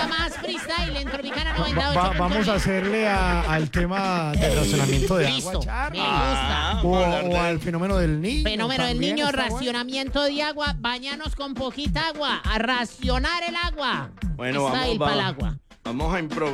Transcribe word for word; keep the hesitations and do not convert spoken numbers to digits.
música más freestyle en Tropicana Va- noventa y va- ocho. vamos a hacerle a- al tema del racionamiento de Listo, agua, Charlie. me gusta. Ah, O, vamos a hablar o de- al fenómeno del niño. Fenómeno del también niño, está bueno. racionamiento de agua, bañanos con poquita agua, a racionar el agua. Bueno, vamos, Style vamos, pa'l agua. vamos a improvisar.